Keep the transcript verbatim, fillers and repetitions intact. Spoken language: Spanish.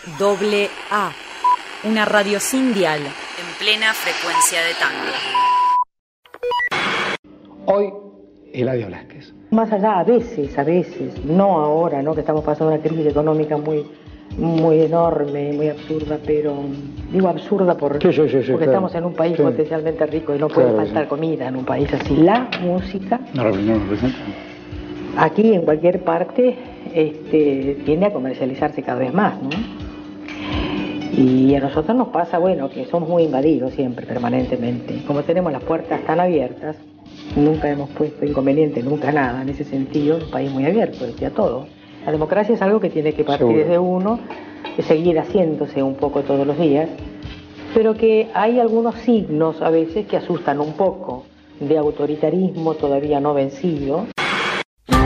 Doble A, una radio sin dial, en plena frecuencia de tango. Hoy, Eladio Blasquez. Más allá, a veces, a veces, no ahora, ¿no? Que estamos pasando una crisis económica muy, muy enorme, muy absurda, pero digo absurda por, sí, sí, sí, sí, porque claro. estamos en un país sí. potencialmente rico y no puede claro, faltar sí. comida en un país así. La música, no, no representa. Aquí en cualquier parte, este, tiende a comercializarse cada vez más, ¿no? Y a nosotros nos pasa, bueno, que somos muy invadidos siempre, permanentemente. Como tenemos las puertas tan abiertas, nunca hemos puesto inconveniente, nunca nada, en ese sentido, un país muy abierto, decía todo. La democracia es algo que tiene que partir Seguro. desde uno, que seguir haciéndose un poco todos los días, pero que hay algunos signos a veces que asustan un poco de autoritarismo todavía no vencido.